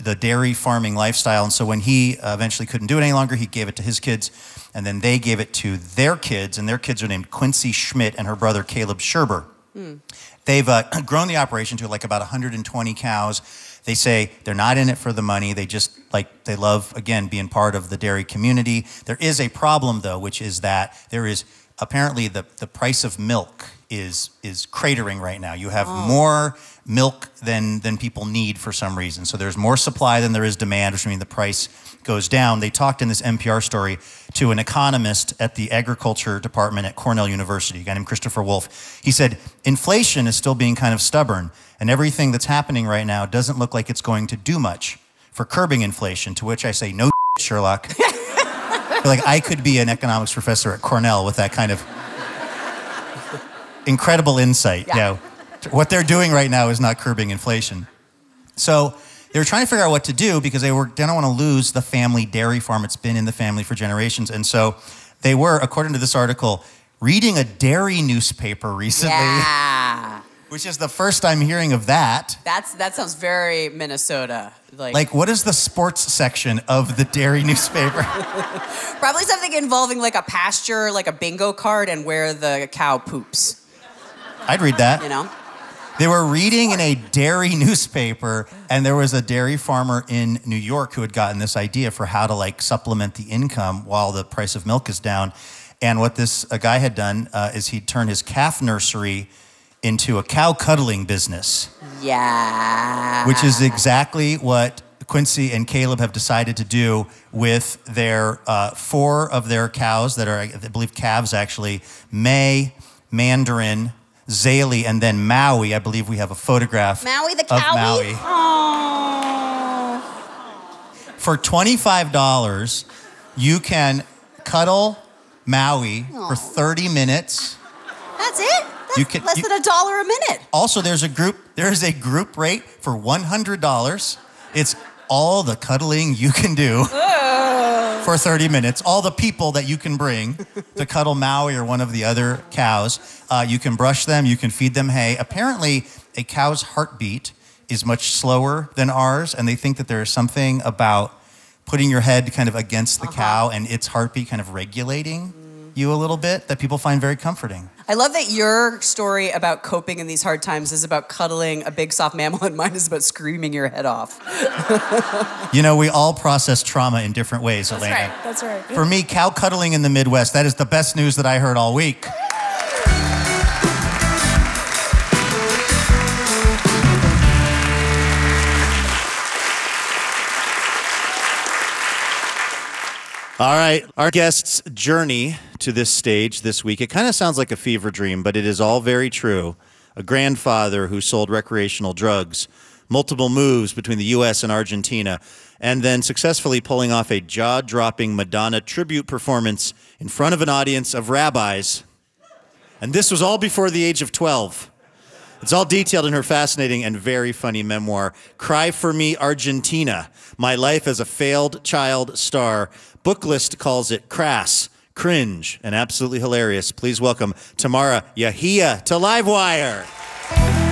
the dairy farming lifestyle. And so when he eventually couldn't do it any longer, he gave it to his kids, and then they gave it to their kids, and their kids are named Quincy Schmidt and her brother Caleb Scherber. They've grown the operation to like about 120 cows. They say they're not in it for the money. They just they love, again, being part of the dairy community. There is a problem, though, which is that there is apparently the price of milk is cratering right now. You have more milk than people need for some reason. So there's more supply than there is demand, which means the price goes down. They talked in this NPR story to an economist at the agriculture department at Cornell University, a guy named Christopher Wolf. He said, inflation is still being kind of stubborn, and everything that's happening right now doesn't look like it's going to do much for curbing inflation, to which I say, no Sherlock. Like, I could be an economics professor at Cornell with that kind of incredible insight. Yeah. What they're doing right now is not curbing inflation. So they were trying to figure out what to do because they don't want to lose the family dairy farm. It's been in the family for generations. And so they were, according to this article, reading a dairy newspaper recently. Yeah. Which is the first I'm hearing of that. That sounds very Minnesota. Like, what is the sports section of the dairy newspaper? Probably something involving like a pasture, like a bingo card, and where the cow poops. I'd read that. You know? They were reading in a dairy newspaper, and there was a dairy farmer in New York who had gotten this idea for how to supplement the income while the price of milk is down. And what this guy had done is he'd turned his calf nursery into a cow cuddling business. Yeah. Which is exactly what Quincy and Caleb have decided to do with their 4 of their cows that are, I believe, calves actually, May, Mandarin, Zaley, and then Maui. I believe we have a photograph Maui the of cowie? Maui. Aww. For $25, you can cuddle Maui for 30 minutes. That's it? That's less than $1 a minute. Also, there is a group rate for $100. It's all the cuddling you can do for 30 minutes. All the people that you can bring to cuddle Maui or one of the other cows. You can brush them, you can feed them hay. Apparently, a cow's heartbeat is much slower than ours, and they think that there is something about putting your head kind of against the cow and its heartbeat kind of regulating you a little bit that people find very comforting. I love that your story about coping in these hard times is about cuddling a big soft mammal, and mine is about screaming your head off. We all process trauma in different ways, Elena. That's right. For me, cow cuddling in the Midwest, that is the best news that I heard all week. All right, our guest's journey to this stage this week, it kind of sounds like a fever dream, but it is all very true. A grandfather who sold recreational drugs, multiple moves between the U.S. and Argentina, and then successfully pulling off a jaw-dropping Madonna tribute performance in front of an audience of rabbis. And this was all before the age of 12. It's all detailed in her fascinating and very funny memoir, Cry for Me, Argentina, My Life as a Failed Child Star. Booklist calls it crass, cringe, and absolutely hilarious. Please welcome Tamara Yahia to Livewire.